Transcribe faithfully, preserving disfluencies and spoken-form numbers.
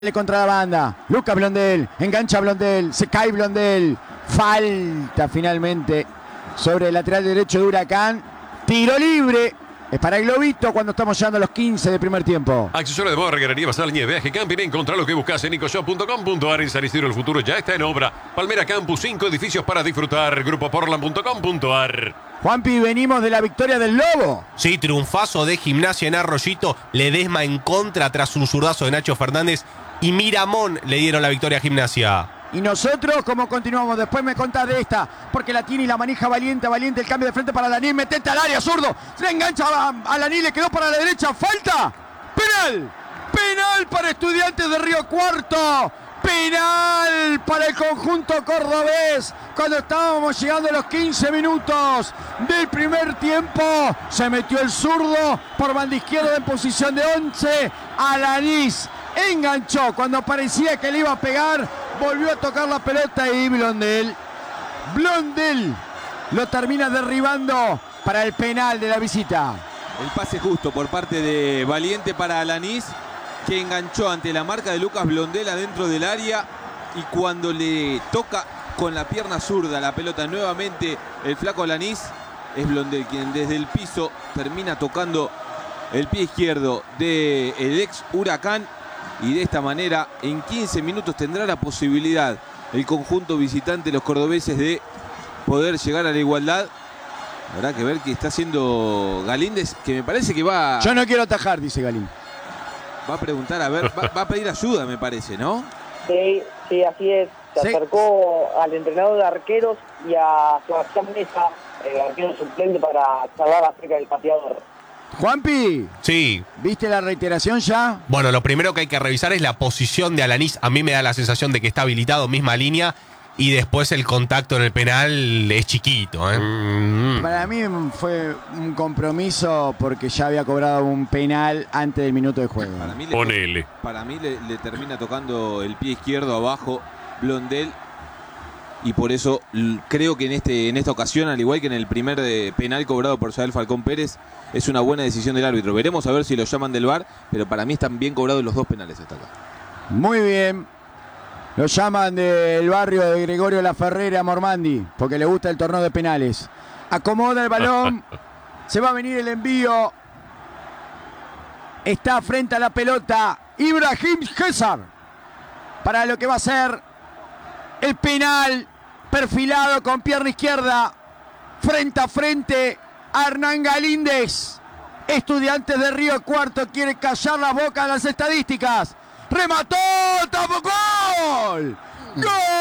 Contra la banda, Lucas Blondel, engancha Blondel, se cae Blondel, falta finalmente sobre el lateral derecho de Huracán, tiro libre, es para el globito cuando estamos llegando a los quince de primer tiempo. Accesorio de moda, reguerería, basal, nieve, viaje, camping, encontrá lo que buscas en ecoshop punto com punto ar. En San Isidro el futuro ya está en obra. Palmera Campus, cinco edificios para disfrutar, grupo portland punto com punto ar. Juanpi, venimos de la victoria del Lobo. Sí, triunfazo de Gimnasia en Arroyito, Ledesma en contra tras un zurdazo de Nacho Fernández y Miramón le dieron la victoria a Gimnasia. Y nosotros, ¿cómo continuamos? Después me contás de esta, porque la tiene y la maneja Valiente, Valiente, el cambio de frente para Alaní, metete al área, zurdo, se engancha a Alaní, le quedó para la derecha, falta, penal, penal para Estudiantes de Río Cuarto, penal para el conjunto cordobés, cuando estábamos llegando a los quince minutos del primer tiempo, se metió el zurdo por banda izquierda en posición de once, Alanís enganchó cuando parecía que le iba a pegar, volvió a tocar la pelota y Blondel, Blondel lo termina derribando para el penal de la visita. El pase justo por parte de Valiente para Alanís, que enganchó ante la marca de Lucas Blondel adentro del área, y cuando le toca con la pierna zurda la pelota nuevamente el flaco Alanís, es Blondel quien desde el piso termina tocando el pie izquierdo del ex Huracán. Y de esta manera, en quince minutos tendrá la posibilidad el conjunto visitante, los cordobeses, de poder llegar a la igualdad. Habrá que ver qué está haciendo Galíndez, que me parece que va... Yo no quiero atajar, dice Galín. Va a preguntar, a ver, va, va a pedir ayuda, me parece, ¿no? Sí, sí, así es. Se Sí. acercó al entrenador de arqueros y a Sebastián Mesa, el arquero suplente, para charlar acerca del pateador. Juanpi, Sí, ¿viste la reiteración ya? bueno, lo primero que hay que revisar es la posición de Alanís. A mí me da la sensación de que está habilitado, misma línea, y después el contacto en el penal es chiquito, ¿eh? Mm. Para mí fue un compromiso porque ya había cobrado un penal antes del minuto de juego. Para mí le, Ponele. para mí le, le termina tocando el pie izquierdo abajo Blondel. Y por eso l- creo que en este en esta ocasión, al igual que en el primer eh, penal cobrado por Sael Falcón Pérez, es una buena decisión del árbitro. Veremos a ver si lo llaman del V A R, pero para mí están bien cobrados los dos penales hasta acá. Muy bien. Lo llaman del barrio de Gregorio La Ferrera, Mormandi, porque le gusta el torneo de penales. Acomoda el balón. Se va a venir el envío. Está frente a la pelota Ibrahim César para lo que va a ser el penal, perfilado con pierna izquierda, frente a frente a Hernán Galíndez. Estudiantes de Río Cuarto quiere callar la boca a las estadísticas. Remató, tapó, gol. ¡Gol!